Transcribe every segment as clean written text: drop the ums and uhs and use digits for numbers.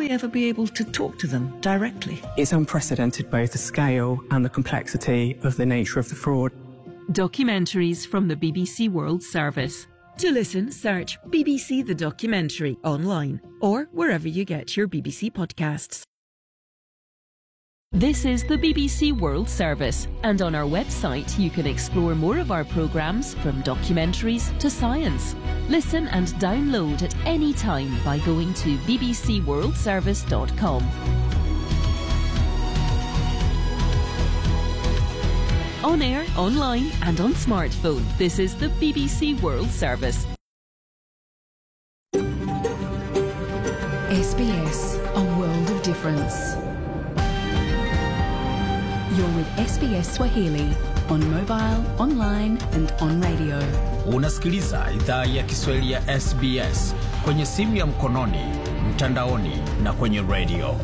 we ever be able to talk to them directly? It's unprecedented, both the scale and the complexity of the nature of the fraud. Documentaries from the BBC World Service. To listen, search BBC The Documentary online or wherever you get your BBC podcasts. This is the BBC World Service, and on our website you can explore more of our programmes, from documentaries to science. Listen and download at any time by going to bbcworldservice.com. On air, online and on smartphone, this is the BBC World Service. SBS, a world of difference. You're with SBS Swahili on mobile, online and on radio. Unasikiliza idhaa ya Kiswahili ya SBS kwenye simu ya mkononi, mtandaoni na kwenye radio.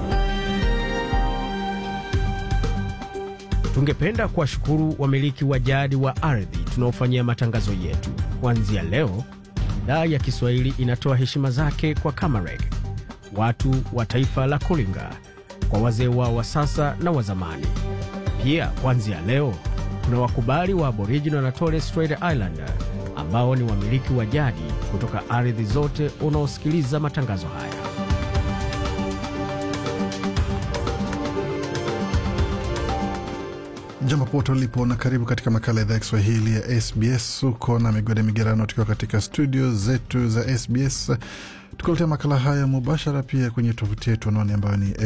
Tungependa kuwashukuru wamiliki wa jadi wa ardhi tunaofanyia matangazo yetu. Kuanzia leo, idhaa ya Kiswahili inatoa heshima zake kwa Kamareg, watu wa taifa la Kulinga, kwa wazee wao wa sasa na wa zamani. Pia kuanzia leo, kuna wakubali wa Aboriginal na Torres Strait Islander ambao ni wamiliki wa jadi kutoka ardhi zote unaosikiliza matangazo haya. Jambo pote ulipo na karibu katika makala ya Kiswahili ya SBS. Uko na Migode Migerano tukiwa katika studio zetu za SBS. Tukuletea makala haya mubashara pia kwenye tovuti yetu anwani ambayo ni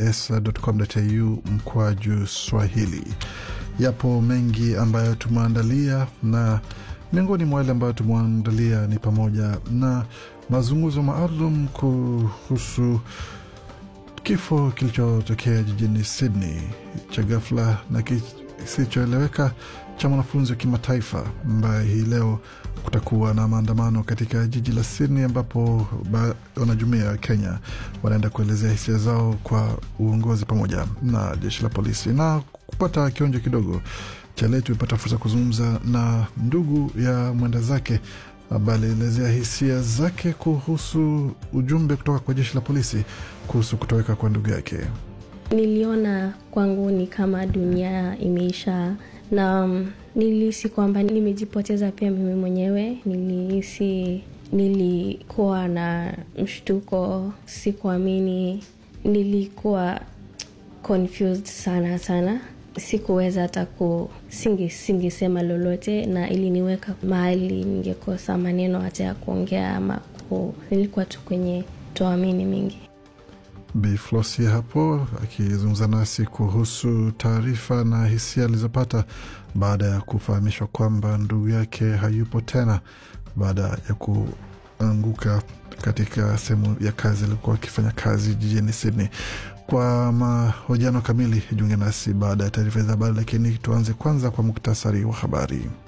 sbs.com.au/Swahili. Yapo mengi ambayo tumeandalia, na miongoni mwa yale ambayo tumeandalia ni pamoja na mazungumzo maalum kuhusu kifo kilichotokea jijini Sydney cha ghafla na kisichoeleweka cha mwanafunzi wa kimataifa, ambaye hii leo kutakuwa na maandamano katika jiji la Sydney, ambapo wanajumuiya wa Kenya wanaenda kuelezea hisia zao kwa uongozi pamoja na jeshi la polisi. Na kupata kionjo kidogo cha letu, ipata fursa kuzungumza na ndugu ya mwenda zake ambaye alielezea hisia zake kuhusu ujumbe kutoka kwa jeshi la polisi kuhusu kutoweka kwa ndugu yake. Niliona kwangu ni kama dunia imeisha, na nilihisi kwamba nimejipoteza pia mimi mwenyewe. Nilikuwa na mshtuko, sikuamini, nilikuwa confused sana. Sikuweza hata singesema lolote, na iliniweka mahali ningekosa maneno hata ya kuongea, ama nilikuwa tu kwenye toamini mingi. Bi Flossie hapo akizungumza nasi kuhusu taarifa na hisia alizopata baada ya kufahamishwa kwamba ndugu yake hayupo tena baada ya kuanguka katika sehemu ya kazi alikuwa akifanya kazi jijini Sydney. Kwa mahojiano kamili jiunge nasi baada ya taarifa za habari, lakini tuanze kwanza kwa muktasari wa habari.